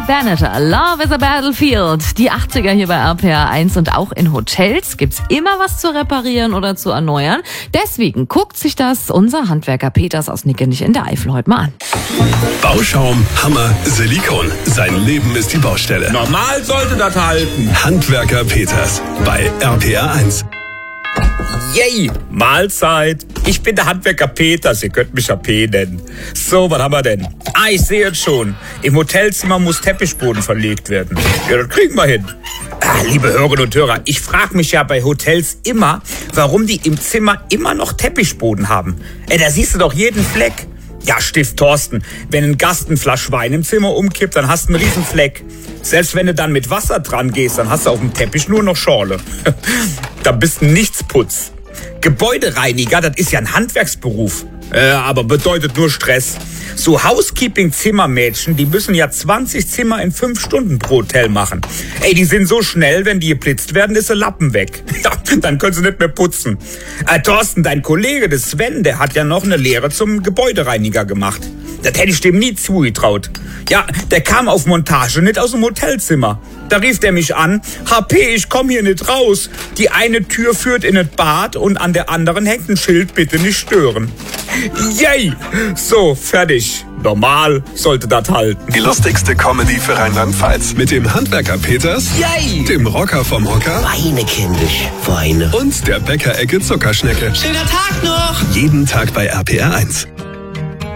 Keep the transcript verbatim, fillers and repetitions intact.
Bernadette, Love is a Battlefield. Die achtziger hier bei R P R eins und auch in Hotels gibt's immer was zu reparieren oder zu erneuern. Deswegen guckt sich das unser Handwerker Peters aus Nickenich in der Eifel heute mal an. Bauschaum, Hammer, Silikon. Sein Leben ist die Baustelle. Normal sollte das halten. Handwerker Peters bei R P R eins. Yay, Mahlzeit. Ich bin der Handwerker Peters, ihr könnt mich ja P nennen. So, was haben wir denn? Ah, ich sehe es schon. Im Hotelzimmer muss Teppichboden verlegt werden. Ja, das kriegen wir hin. Ah, liebe Hörerinnen und Hörer, ich frage mich ja bei Hotels immer, warum die im Zimmer immer noch Teppichboden haben. Ey, da siehst du doch jeden Fleck. Ja, Stift Thorsten, wenn ein Gast ein Flasch Wein im Zimmer umkippt, dann hast du einen riesen Fleck. Selbst wenn du dann mit Wasser dran gehst, dann hast du auf dem Teppich nur noch Schorle. Da bist du Nichtsputz. Gebäudereiniger, das ist ja ein Handwerksberuf. Äh, aber bedeutet nur Stress. So Housekeeping-Zimmermädchen, die müssen ja zwanzig Zimmer in fünf Stunden pro Hotel machen. Ey, die sind so schnell, wenn die geblitzt werden, ist der Lappen weg. Ja, dann können sie nicht mehr putzen. Äh, Thorsten, dein Kollege, der Sven, der hat ja noch eine Lehre zum Gebäudereiniger gemacht. Das hätte ich dem nie zugetraut. Ja, der kam auf Montage nicht aus dem Hotelzimmer. Da rief der mich an, H P, ich komm hier nicht raus. Die eine Tür führt in das Bad und an der anderen hängt ein Schild, bitte nicht stören. Yay! So, fertig. Normal sollte das halten. Die lustigste Comedy für Rheinland-Pfalz mit dem Handwerker Peters, Yay! dem Rocker vom Hocker Weine, kindisch, Weine. und der Bäckerecke Zuckerschnecke. Schöner Tag noch! Jeden Tag bei R P R eins.